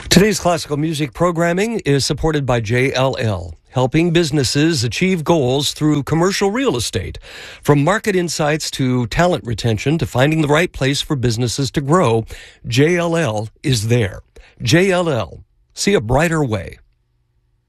Today's classical music programming is supported by JLL, helping businesses achieve goals through commercial real estate. From market insights to talent retention to finding the right place for businesses to grow, JLL is there. JLL, see a brighter way.